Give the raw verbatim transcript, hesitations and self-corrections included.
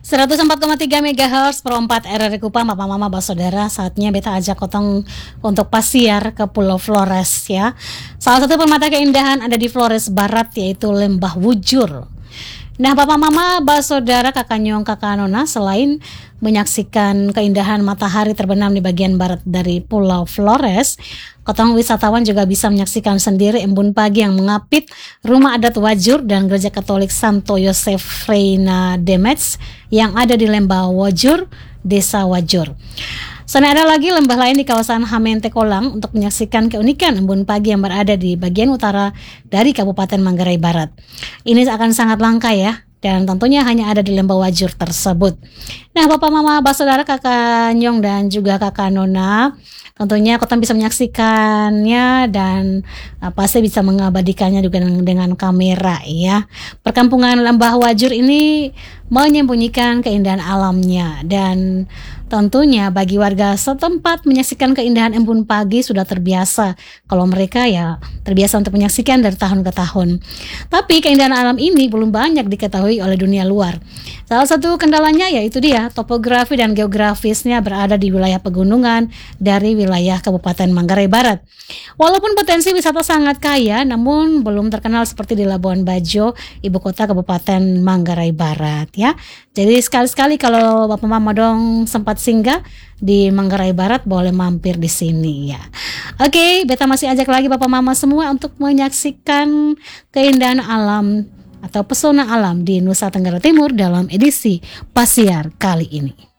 seratus empat koma tiga megahertz per empat R R I Kupang, Papa Mama Basodara. Saatnya beta ajak kotong untuk pasiar ke Pulau Flores ya. Salah satu permata keindahan ada di Flores Barat, yaitu Lembah Wujur. Nah, Papa Mama Basodara, Kakak Nyong, Kakak Nona, selain menyaksikan keindahan matahari terbenam di bagian barat dari Pulau Flores, kotong wisatawan juga bisa menyaksikan sendiri embun pagi yang mengapit rumah adat Wajur dan gereja Katolik Santo Yosef Reina Demets yang ada di Lembah Wujur, Desa Wajur. Sana ada lagi lembah lain di kawasan Hamente Kolang untuk menyaksikan keunikan embun pagi yang berada di bagian utara dari Kabupaten Manggarai Barat. Ini akan sangat langka ya, dan tentunya hanya ada di Lembah Wajur tersebut. Nah, Bapak Mama Basodara, Kakak Nyong dan juga Kakak Nona, tentunya kota bisa menyaksikannya dan uh, pasti bisa mengabadikannya juga dengan, dengan kamera ya. Perkampungan Lembah Wajur ini menyembunyikan keindahan alamnya, dan tentunya bagi warga setempat menyaksikan keindahan embun pagi sudah terbiasa. Kalau mereka ya terbiasa untuk menyaksikan dari tahun ke tahun. Tapi keindahan alam ini belum banyak diketahui oleh dunia luar. Salah satu kendalanya yaitu dia topografi dan geografisnya berada di wilayah pegunungan dari wilayah Kabupaten Manggarai Barat. Walaupun potensi wisata sangat kaya, namun belum terkenal seperti di Labuan Bajo, ibu kota Kabupaten Manggarai Barat ya. Jadi sekali-sekali kalau Bapak Mama dong sempat singgah di Manggarai Barat, boleh mampir di sini ya. Oke, beta masih ajak lagi Bapak Mama semua untuk menyaksikan keindahan alam atau pesona alam di Nusa Tenggara Timur dalam edisi Pasiar kali ini.